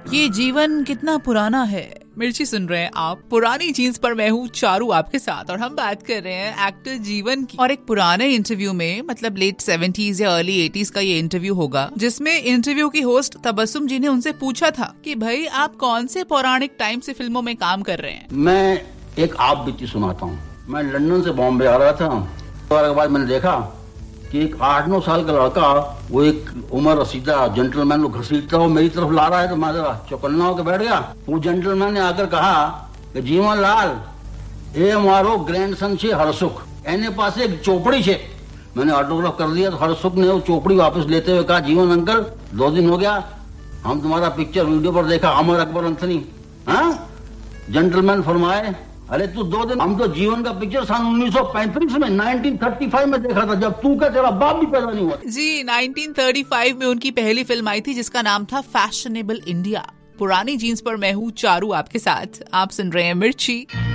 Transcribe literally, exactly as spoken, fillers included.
ये जीवन कितना पुराना है। मिर्ची सुन रहे हैं आप, पुरानी जीन्स पर मैं हूँ चारू आपके साथ, और हम बात कर रहे हैं एक्टर जीवन की। और एक पुराने इंटरव्यू में, मतलब लेट सेवेंटीज या अर्ली एटीज का ये इंटरव्यू होगा, जिसमें इंटरव्यू की होस्ट तबस्सुम जी ने उनसे पूछा था कि भाई आप कौन से पौराणिक टाइम से फिल्मों में काम कर रहे हैं। मैं एक आप बीती सुनाता हूँ। मैं लंदन से बॉम्बे आ रहा था, और बाद मैंने देखा कि एक आठ नौ साल का लड़का, वो एक उम्र रसीदा जेंटलमैन को घसीटता हुआ मेरी तरफ ला रहा है, तो मैं जरा चौकन्ना होकर बैठ गया। वो जेंटलमैन ने आकर कहा कि जीवन लाल, ये हमारो ग्रैंडसन छे हरसुख, एने पास एक चोपड़ी छे। मैंने ऑटोग्राफ कर दिया, तो हरसुख ने वो चोपड़ी वापस लेते हुए कहा, जीवन अंकल, दो दिन हो गया, हम तुम्हारा पिक्चर वीडियो पर देखा, अमर अकबर अंथनी। हाँ, जेंटलमैन फरमाए, अरे तू दो दिन, हम तो जीवन का पिक्चर सन उन्नीस सौ पैंतीस में नाइनटीन थर्टी फाइव में देखा था, जब तू क्या तेरा बाप भी पैदा नहीं हुआ। जी, नाइनटीन थर्टी फाइव में उनकी पहली फिल्म आई थी जिसका नाम था फैशनेबल इंडिया। पुरानी जीन्स पर मैं हूँ चारू आपके साथ, आप सुन रहे हैं मिर्ची।